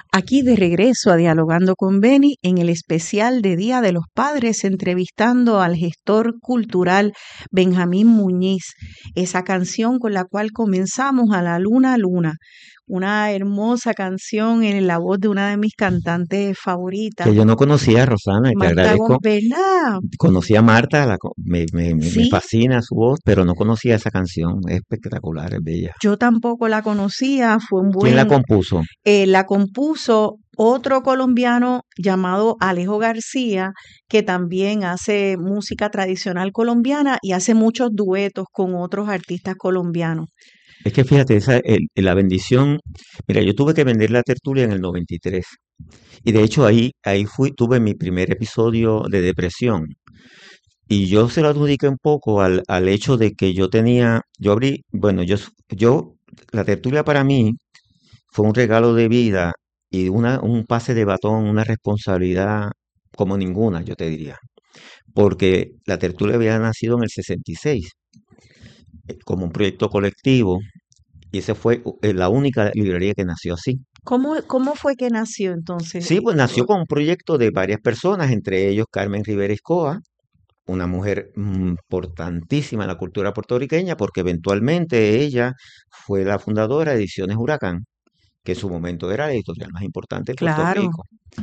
Aquí de regreso a Dialogando con Beni en el especial de Día de los Padres, entrevistando al gestor cultural Benjamín Muñiz, esa canción con la cual comenzamos, A la Luna Luna, una hermosa canción en la voz de una de mis cantantes Que favoritas, yo no conocía, Rosana, y te Marta agradezco. ¿verdad? Conocí a Marta, me Sí, fascina su voz, pero no conocía esa canción. Es espectacular, es bella. yo tampoco la conocía, fue un ¿Quién la buen, compuso? la compuso otro colombiano llamado Alejo García, que también hace música tradicional colombiana y hace muchos duetos con otros artistas colombianos. Es que fíjate, la bendición. Mira, yo tuve que vender la tertulia en el 93. Y de hecho ahí tuve mi primer episodio de depresión. Y yo se lo adjudiqué un poco al hecho de que yo abrí, bueno, la tertulia para mí fue un regalo de vida y un pase de batón, una responsabilidad como ninguna, yo te diría. Porque la tertulia había nacido en el 66, como un proyecto colectivo, y esa fue la única librería que nació así. ¿Cómo fue que nació entonces? Sí, pues nació con un proyecto de varias personas, entre ellos Carmen Rivera Escoa, una mujer importantísima en la cultura puertorriqueña, porque eventualmente ella fue la fundadora de Ediciones Huracán, que en su momento era la editorial más importante de Puerto Claro, Rico.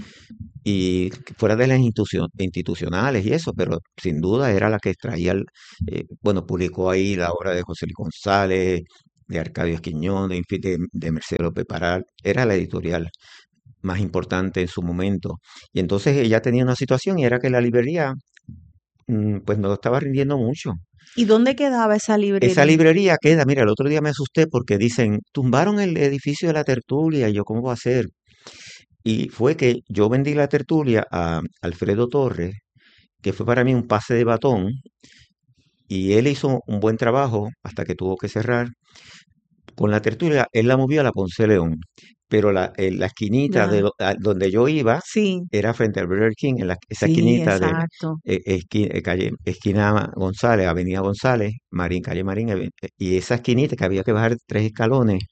Y fuera de las institucionales y eso, pero sin duda era la que traía, bueno, publicó ahí la obra de José Luis González, de Arcadio Esquiñón, en fin, de Mercedes López Paral, era la editorial más importante en su momento. Y entonces ella tenía una situación y era que la librería pues no estaba rindiendo mucho. ¿y dónde quedaba esa Esa librería? librería queda, mira, el otro día me asusté porque dicen, tumbaron el edificio de la tertulia, y yo, ¿cómo va a ser? Y fue que yo vendí la tertulia a Alfredo Torres, que fue para mí un pase de batón, y él hizo un buen trabajo hasta que tuvo que cerrar. Con la tertulia, él la movió a la Ponce León, pero la esquinita Ya, donde yo iba sí, era frente al Burger King, esa sí, esquinita de exacto. esquina González, Avenida González, Marín, calle Marín, y esa esquinita que había que bajar 3 escalones,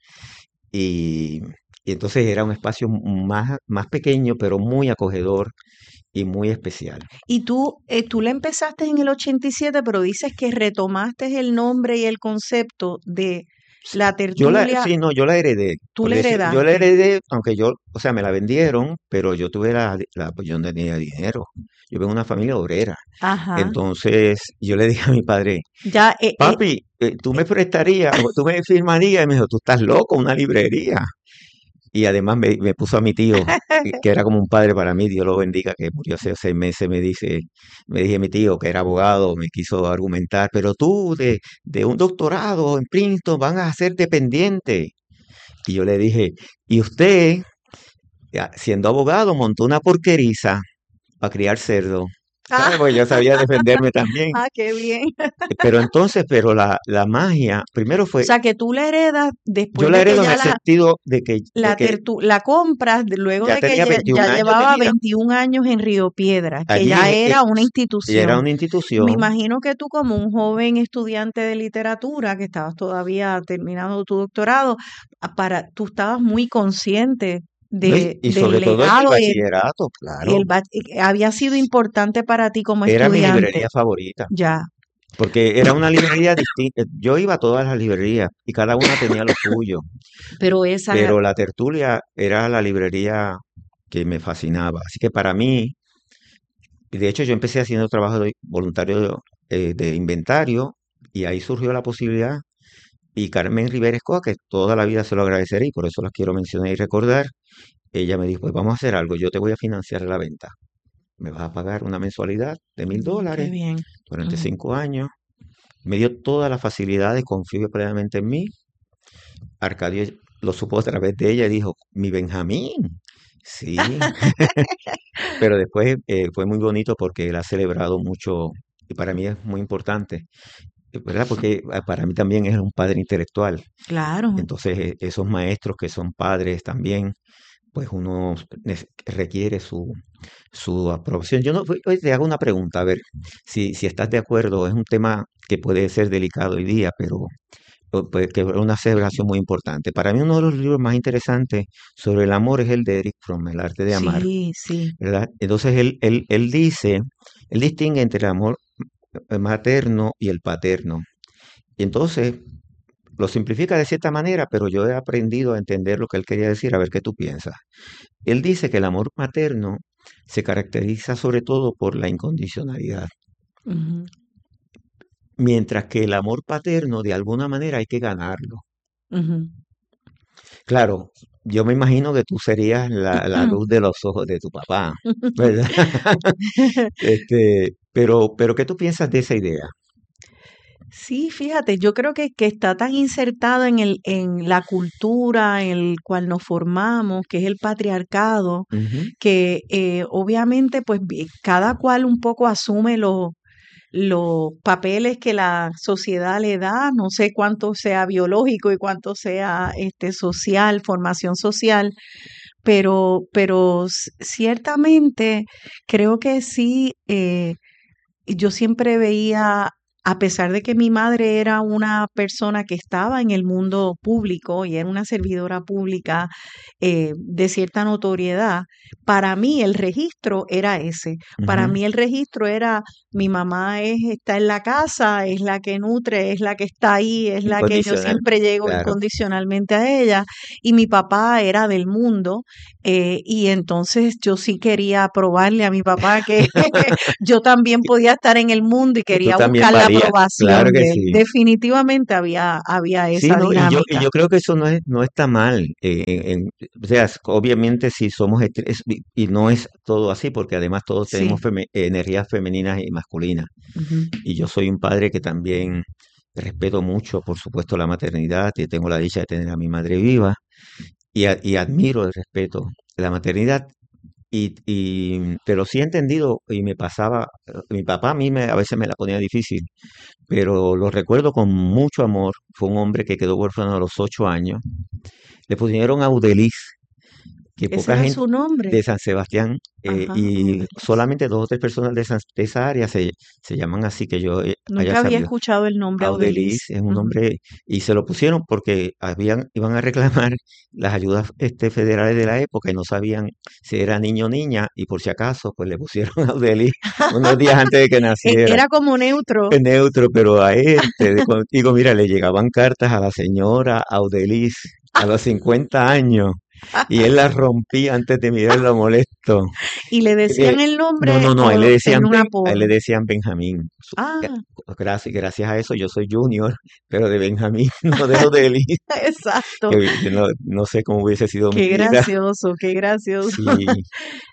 y, y entonces era un espacio más pequeño, pero muy acogedor y muy especial. Y tú la empezaste en el 87, pero dices que retomaste el nombre y el concepto de la tertulia, Sí, no, yo la heredé, tú por le decir, yo la heredaste. heredé, aunque o sea, me la vendieron, pero yo tuve pues yo no tenía dinero. Yo vengo de una familia obrera. Ajá. Entonces, yo le dije a mi padre, Ya, papi, tú me prestarías, o tú me firmarías, y me dijo, tú estás loco, una librería. Y además me puso a mi tío, que era como un padre para mí, Dios lo bendiga, que murió hace 6 meses, me dije mi tío, que era abogado, me quiso argumentar, pero tú de un doctorado en Princeton van a ser dependiente. Y yo le dije, y usted, ya, siendo abogado, montó una porqueriza para criar cerdo. ¿Sabes? Porque yo sabía defenderme también. qué bien. Pero la magia, primero O fue, sea, que tú la heredas yo después la de que heredo en ya el sentido de que la compras, luego ya de que tenía 21 ya años de llevaba vida. 21 años en Río Piedras, que Allí ya era una y era institución. una Me institución. imagino que tú como un joven estudiante de literatura, que estabas todavía terminando tu doctorado, tú estabas muy consciente ¿No? Y del sobre todo en el legado bachillerato, claro. había sido importante para ti como Era mi estudiante. librería favorita. Ya, Porque era una librería distinta. Yo iba a todas las librerías y cada una tenía lo suyo. pero esa, Pero la tertulia era la librería que me fascinaba. Así que para mí, y de hecho yo empecé haciendo trabajo voluntario de inventario y ahí surgió la posibilidad. Y Carmen Rivera Escoa, que toda la vida se lo agradeceré y por eso las quiero mencionar y recordar, ella me dijo, pues vamos a hacer algo, yo te voy a financiar la venta. Me vas a pagar una mensualidad de mil qué dólares bien. durante Ujú. 5 años. Me dio todas las facilidades, confió plenamente en mí. Arcadio lo supo a través de ella y dijo, mi Benjamín. Sí, pero después fue muy bonito porque él ha celebrado mucho y para mí es muy importante, ¿verdad? Porque para mí también es un padre intelectual. Claro. Entonces, esos maestros que son padres también, pues uno requiere su aprobación. Yo no, hoy te hago una pregunta, a ver si estás de acuerdo. Es un tema que puede ser delicado hoy día, pues, que es una celebración muy importante. Para mí uno de los libros más interesantes sobre el amor es el de Eric Fromm, El arte de amar, Sí, sí. ¿verdad? Entonces él dice, él distingue entre el amor materno y el paterno. Y entonces lo simplifica de cierta manera, pero yo he aprendido a entender lo que él quería decir, a ver qué tú piensas. Él dice que el amor materno se caracteriza sobre todo por la incondicionalidad, Ujú, mientras que el amor paterno de alguna manera hay que ganarlo. ujú. Claro, yo me imagino que tú serías la luz de los ojos de tu papá, ¿verdad? Pero ¿qué tú piensas de esa idea? Sí, fíjate, yo creo que está tan insertado en la cultura en el cual nos formamos, que es el patriarcado, Ujú. que obviamente pues cada cual un poco asume los papeles que la sociedad le da, no sé cuánto sea biológico y cuánto sea social, formación social, pero ciertamente creo que sí, yo siempre veía, a pesar de que mi madre era una persona que estaba en el mundo público y era una servidora pública de cierta notoriedad, para mí el registro era ese. Para Ujú. mí el registro era mi mamá está en la casa, es la que nutre, es la que está ahí, es la que yo Incondicional, siempre llego claro. incondicionalmente a ella. Y mi papá era del mundo y entonces yo sí quería probarle a mi papá que yo también podía estar en el mundo y Que tú quería también buscar la valías, claro aprobación que de él. sí. Definitivamente había Sí, esa no, y dinámica. yo creo que eso no está mal. O sea, obviamente si somos, y no es todo así, porque además todos tenemos Sí. energías femeninas y masculinas. Ujú. Y yo soy un padre que también respeto mucho, por supuesto, la maternidad, y tengo la dicha de tener a mi madre viva, y admiro el respeto de la maternidad. Pero sí he entendido, y me pasaba, mi papá a mí a veces me la ponía difícil, pero lo recuerdo con mucho amor. Fue un hombre que quedó huérfano a los 8 años. Le pusieron Audeliz, que Ese poca era gente su nombre. de San Sebastián, Ajá, y Audelis. solamente 2 o 3 personas de esa área se llaman así, que yo haya Nunca había sabido. escuchado el nombre Audeliz Audelis. es un Ujú. nombre, y se lo pusieron porque iban a reclamar las ayudas federales de la época y no sabían si era niño o niña, y por si acaso, pues le pusieron Audeliz unos días antes de que naciera. Era como neutro. Es neutro, pero a él, digo, mira, le llegaban cartas a la señora Audeliz a los 50 años, y él las rompía antes de mirarlo molesto. ¿Y le Eh, decían el no, nombre no, no, o tenía un A él le apodo? decían Benjamín. Ah, Gracias a eso yo soy Junior, pero de Benjamín, no de Audeliz, exacto. que yo no sé cómo hubiese sido mi Qué vida. gracioso, qué gracioso. Sí.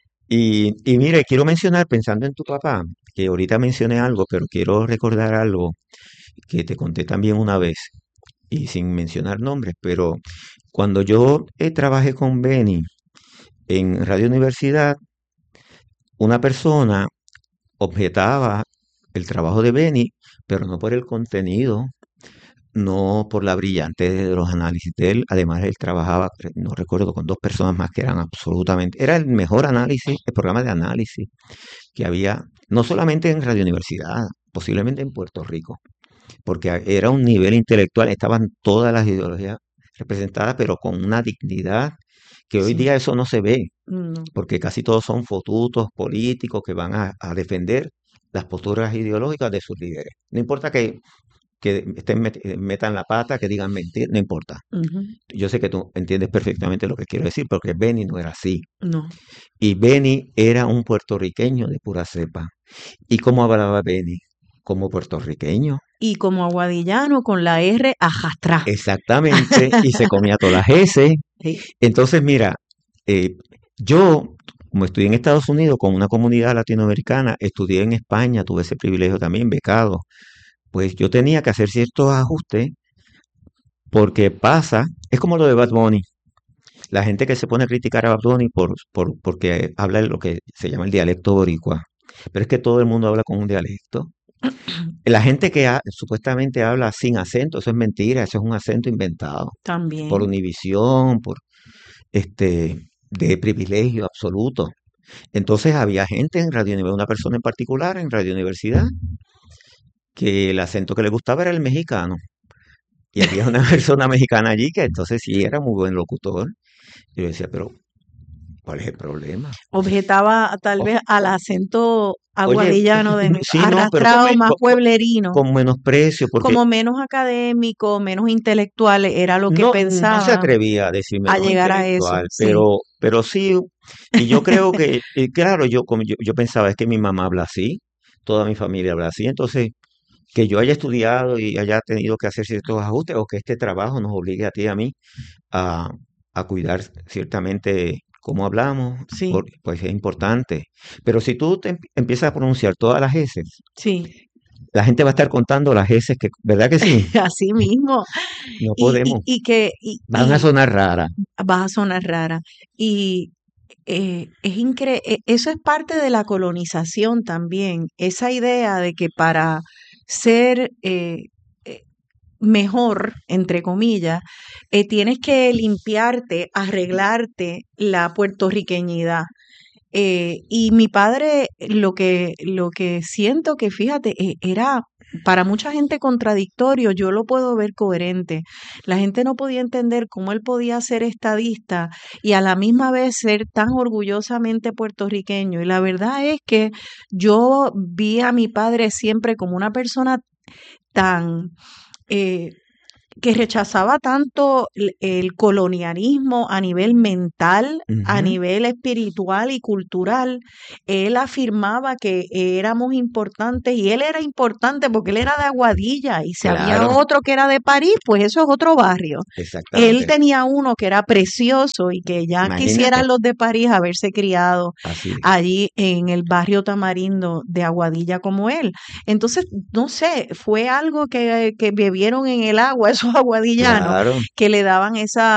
Y mire, quiero mencionar, pensando en tu papá, que ahorita mencioné algo, pero quiero recordar algo que te conté también una vez, y sin mencionar nombres, pero cuando yo trabajé con Benny en Radio Universidad, una persona objetaba el trabajo de Benny, pero no por el contenido, no por la brillantez de los análisis de él. Además, él trabajaba, no recuerdo, con 2 personas más que eran absolutamente, era el mejor análisis, el programa de análisis que había, no solamente en Radio Universidad, posiblemente en Puerto Rico, porque era un nivel intelectual, estaban todas las ideologías representadas, pero con una dignidad que hoy Sí, día eso no se ve, no. porque casi todos son fotutos políticos que van a defender las posturas ideológicas de sus líderes. No importa que metan la pata, que digan mentir, no importa. Ujú. Yo sé que tú entiendes perfectamente lo que quiero decir, porque Benny no era así. No. Y Benny era un puertorriqueño de pura cepa. ¿Y cómo hablaba Benny? Como puertorriqueño. Y como aguadillano con la R ajastrá. Exactamente. Y se comía todas las S. Sí. Entonces, mira, eh, yo, como estudié en Estados Unidos con una comunidad latinoamericana, estudié en España, tuve ese privilegio también, becado, pues yo tenía que hacer ciertos ajustes, porque pasa, es como lo de Bad Bunny. La gente que se pone a criticar a Bad Bunny porque habla lo que se llama el dialecto boricua. Pero es que todo el mundo habla con un dialecto. La gente que supuestamente habla sin acento, eso es mentira, eso es un acento inventado por También. Univisión, de privilegio absoluto. Entonces había gente en Radio Universidad, una persona en particular en Radio Universidad, que el acento que le gustaba era el mexicano. Y había una persona mexicana allí que entonces sí era muy buen locutor. Y yo decía, pero ¿cuál es el problema? Objetaba tal O- vez al o- acento Oye, aguadillano sí, no, pero arrastrado más pueblerino, con menosprecio, porque como menos académico, menos intelectual, era lo que no se pensaba atrevía a decir a menos llegar a eso, intelectual, sí. pero sí, y yo creo que, claro, yo pensaba, es que mi mamá habla así, toda mi familia habla así, entonces que yo haya estudiado y haya tenido que hacer ciertos ajustes o que este trabajo nos obligue a ti y a mí a, a cuidar ciertamente cómo hablamos, Sí, pues es importante. Pero si tú empiezas a pronunciar todas las S, sí, la gente va a estar contando las S que, ¿verdad que sí? así mismo. No Y, podemos. Van a y sonar raras. vas a sonar rara. Y eso es parte de la colonización también, esa idea de que para ser eh, mejor, entre comillas, tienes que limpiarte, arreglarte la puertorriqueñidad. Y mi padre, lo que siento que, fíjate, era para mucha gente contradictorio, yo lo puedo ver coherente. La gente no podía entender cómo él podía ser estadista y a la misma vez ser tan orgullosamente puertorriqueño. Y la verdad es que yo vi a mi padre siempre como una persona tan eh, que rechazaba tanto el colonialismo a nivel mental, a Ujú. nivel espiritual y cultural. Él afirmaba que éramos importantes y él era importante porque él era de Aguadilla y si había Claro, otro que era de París, pues eso es otro barrio. Él exactamente. tenía uno que era precioso y que ya Imagínate, quisieran los de París haberse criado así es. allí en el barrio Tamarindo de Aguadilla como él. Entonces, no sé, fue algo que bebieron en el agua esos aguadillanos Claro, que le daban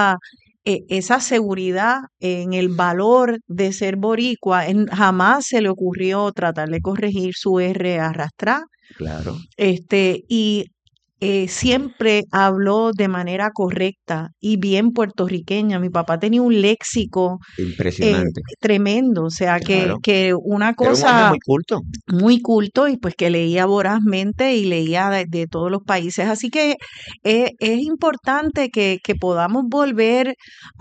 esa seguridad en el valor de ser boricua. Jamás se le ocurrió tratar de corregir su R arrastrada. claro. Y siempre habló de manera correcta y bien puertorriqueña. Mi papá tenía un léxico Impresionante. tremendo, o sea, Claro. que una Era un hombre cosa muy culto. muy culto y pues que leía vorazmente y leía de todos los países. Así que es importante que podamos volver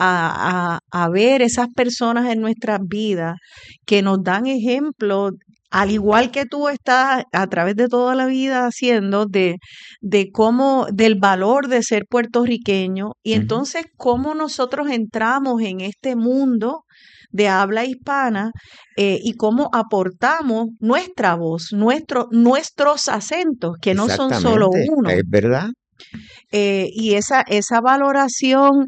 a ver esas personas en nuestras vidas que nos dan ejemplo, al igual que tú estás a través de toda la vida haciendo, de cómo, del valor de ser puertorriqueño y Ujú. entonces cómo nosotros entramos en este mundo de habla hispana y cómo aportamos nuestra voz, nuestros acentos, que no son solo Exactamente, uno. es verdad. Y esa valoración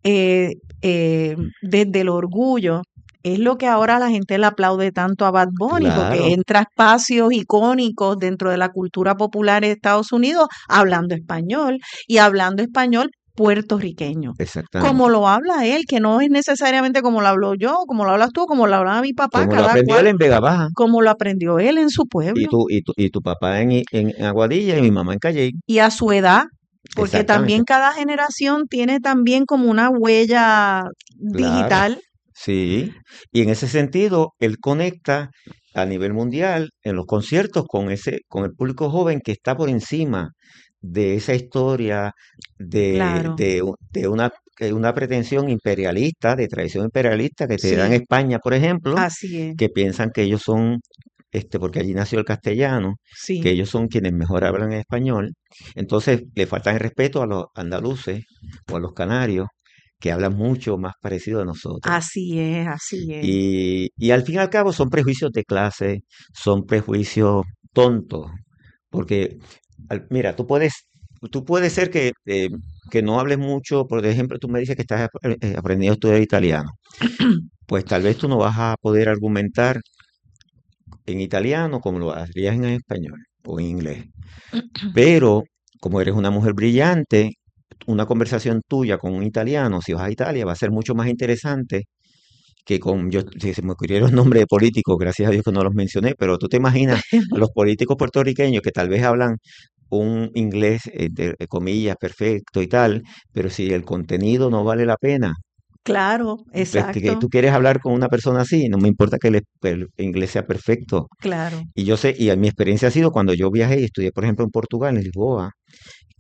desde el orgullo es lo que ahora la gente le aplaude tanto a Bad Bunny, porque Claro, entra a espacios icónicos dentro de la cultura popular de Estados Unidos hablando español y hablando español puertorriqueño. Como exactamente. lo habla él, que no es necesariamente como lo hablo yo, como lo hablas tú, como lo hablaba mi papá, Como lo cada aprendió cual él en Vega Baja, como lo aprendió él en su pueblo y tu papá en Aguadilla y mi mamá en Calle. y a su edad, porque Exactamente, también cada generación tiene también como una huella claro. digital. Sí, y en ese sentido, él conecta a nivel mundial en los conciertos con el público joven que está por encima de esa historia Claro, de una pretensión imperialista, de tradición imperialista que te dan sí, España, por ejemplo, así es, que piensan que ellos son, porque allí nació el castellano, que sí, ellos son quienes mejor hablan español. Entonces le faltan el respeto a los andaluces o a los canarios que hablan mucho más parecido a nosotros. así es, así es. Y al fin y al cabo son prejuicios de clase, son prejuicios tontos, porque mira, tú puedes ser que no hables mucho, por ejemplo, tú me dices que estás aprendiendo a estudiar italiano, pues tal vez tú no vas a poder argumentar en italiano como lo harías en español o en inglés, pero como eres una mujer brillante, una conversación tuya con un italiano, si vas a Italia, va a ser mucho más interesante que si se me ocurrieron nombres de políticos, gracias a Dios que no los mencioné, pero tú te imaginas a los políticos puertorriqueños que tal vez hablan un inglés, entre comillas, perfecto y tal, pero si el contenido no vale la pena, Claro, pues que exacto, tú quieres hablar con una persona así, no me importa que el inglés sea perfecto. claro, Y yo sé, y mi experiencia ha sido cuando yo viajé y estudié, por ejemplo, en Portugal, en Lisboa,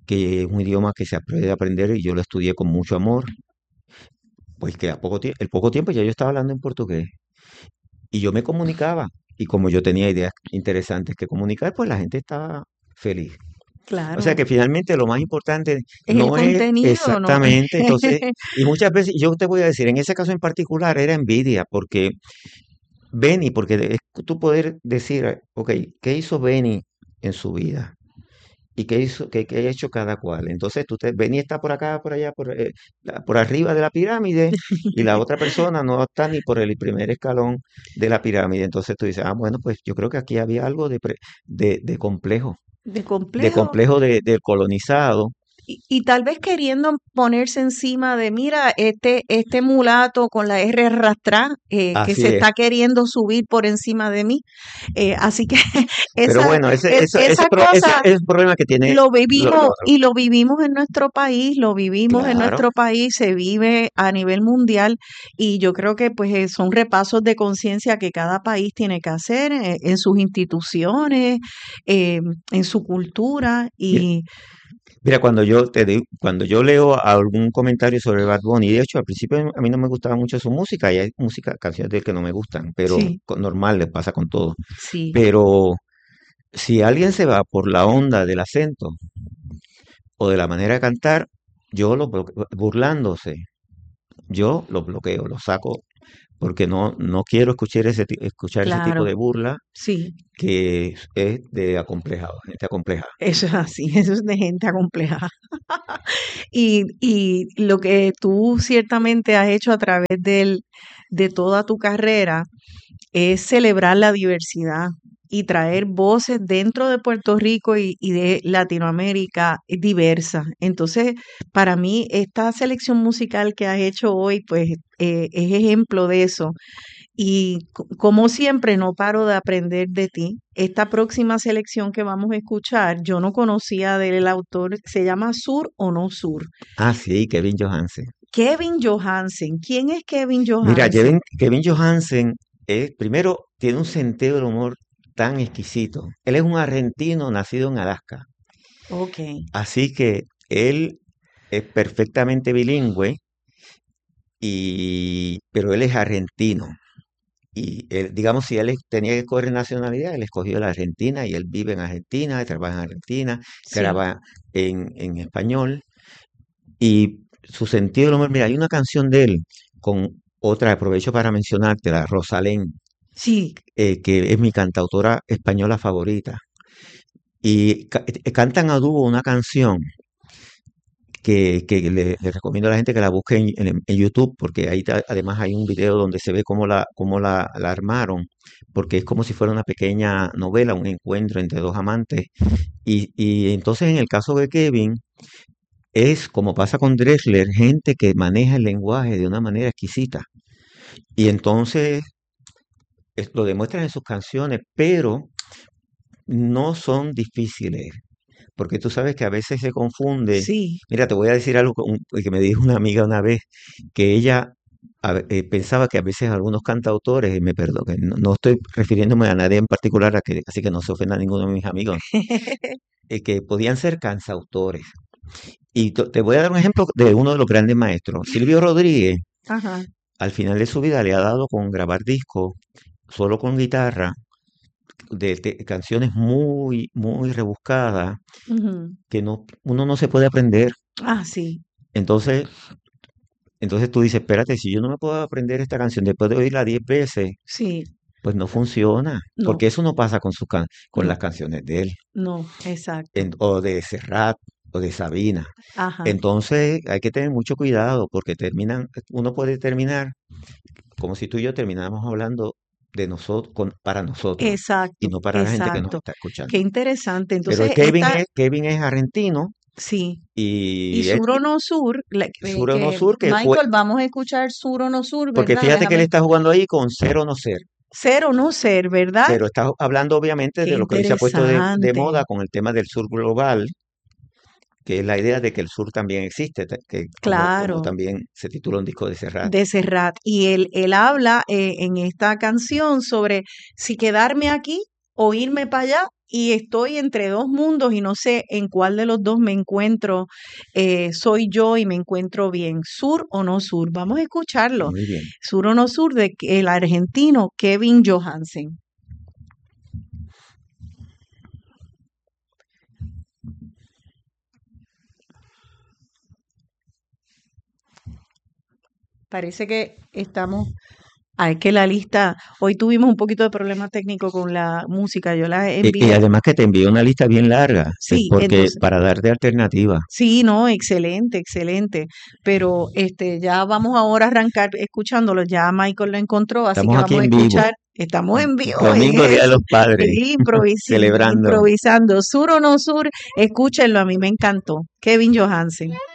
que es un idioma que se puede aprender y yo lo estudié con mucho amor, pues que el poco tiempo ya yo estaba hablando en portugués y yo me comunicaba y como yo tenía ideas interesantes que comunicar, pues la gente estaba feliz. O sea Claro, que finalmente lo más importante es el no es contenido, ¿no? exactamente, entonces, y muchas veces, yo te voy a decir, en ese caso en particular era envidia, porque Benny, porque es tú poder decir, ok, ¿qué hizo Benny en su vida? ¿Y qué hizo, qué ha hecho cada cual? Entonces, Benny está por acá, por allá, por arriba de la pirámide, y la otra persona no está ni por el primer escalón de la pirámide. Entonces tú dices, ah, bueno, pues yo creo que aquí había algo De de complejo. complejo del colonizado. Y tal vez queriendo ponerse encima de, mira, este mulato con la R arrastrada que Así se es. está queriendo subir por encima de mí. Así que Pero esa, bueno, esa ese cosa es un problema que tiene lo vivimos lo otro. y lo vivimos en nuestro país, lo vivimos en Claro. nuestro país, se vive a nivel mundial y yo creo que pues son repasos de conciencia que cada país tiene que hacer en sus instituciones, en su cultura Mira, y mira, cuando yo leo algún comentario sobre Bad Bunny, de hecho al principio a mí no me gustaba mucho su música, y hay canciones de él que no me gustan, pero sí, normal, le pasa con todo. sí. Pero si alguien se va por la onda del acento o de la manera de cantar, burlándose, yo lo bloqueo, lo saco, porque no quiero escuchar ese tipo Claro, de burla sí, que es de acomplejado, gente acomplejada. eso es así, eso es de gente acomplejada. Y lo que tú ciertamente has hecho a través de toda tu carrera es celebrar la diversidad y traer voces dentro de Puerto Rico y de Latinoamérica diversas. Entonces, para mí, esta selección musical que has hecho hoy, pues, es ejemplo de eso. Y como siempre, no paro de aprender de ti. Esta próxima selección que vamos a escuchar, yo no conocía del autor, se llama Sur o No Sur. Ah, sí, Kevin Johansen. Kevin Johansen. ¿Quién es Kevin Mira, Johansen? Kevin Johansen primero tiene un sentido del humor tan exquisito. Él es un argentino nacido en Alaska, Ok, así que él es perfectamente bilingüe, pero él es argentino. Y digamos, si tenía que escoger nacionalidad, él escogió la Argentina y él vive en Argentina, trabaja en Argentina, sí. graba en español. Y su sentido del humor, mira, hay una canción de él con otra, aprovecho para mencionarte, la Rosalén, Sí, que es mi cantautora española favorita. Y cantan a dúo una canción que le recomiendo a la gente que la busque en YouTube, porque ahí además hay un video donde se ve cómo la armaron, porque es como si fuera una pequeña novela, un encuentro entre dos amantes. Y entonces en el caso de Kevin, es como pasa con Drexler, gente que maneja el lenguaje de una manera exquisita. Y entonces lo demuestran en sus canciones, pero no son difíciles, porque tú sabes que a veces se confunde. sí. Mira, te voy a decir algo que me dijo una amiga una vez, que ella pensaba que a veces algunos cantautores, y me perdón, que no estoy refiriéndome a nadie en particular, así que no se ofenda a ninguno de mis amigos, que podían ser cantautores. Y te voy a dar un ejemplo de uno de los grandes maestros. Silvio Rodríguez, Ajá. al final de su vida, le ha dado con grabar discos solo con guitarra de canciones muy, muy rebuscadas Ujú. que uno no se puede aprender. Ah, sí, Entonces, entonces tú dices, espérate, si yo no me puedo aprender esta canción después de oírla 10 veces, sí. pues no funciona, No, porque eso no pasa con las no, canciones de él, no, exacto. o de Serrat, o de Sabina. Ajá. Entonces hay que tener mucho cuidado, porque uno puede terminar como si tú y yo termináramos hablando de nosotros, para nosotros, y Exacto, no para la gente que nos exacto. está Qué escuchando. interesante. Pero Entonces, esta, Kevin es argentino, sí. Y y Sur o No Sur, Sur o no que Sur, Michael, vamos a escuchar Sur o No Sur, porque ¿verdad? fíjate que él Déjame, está jugando ahí con ser o no ser, ser o no ser, ¿verdad? pero está hablando obviamente Qué de lo que hoy se ha puesto de interesante. moda con el tema del sur global, que es la idea de que el sur también existe, que como Claro, también se titula un disco de Serrat. de Serrat. Y él habla en esta canción sobre si quedarme aquí o irme para allá y estoy entre dos mundos y no sé en cuál de los dos me encuentro, soy yo y me encuentro bien, sur o no sur. Vamos a escucharlo, Muy bien. sur o no sur, de el argentino Kevin Johansen. Parece que estamos. Es que la lista, hoy tuvimos un poquito de problema técnico con la música, yo la Y envié. además que te envío una lista bien larga, Sí, porque entonces, para darte alternativa. sí, no, excelente, excelente. Pero ya vamos ahora a arrancar escuchándolo. Ya Michael lo encontró, así que Estamos aquí vamos a en vivo, escuchar. Estamos en vivo en Domingo Día de eso. los Padres, celebrando. Improvisando. Sur o no sur, escúchenlo, a mí me encantó. Kevin Johansen.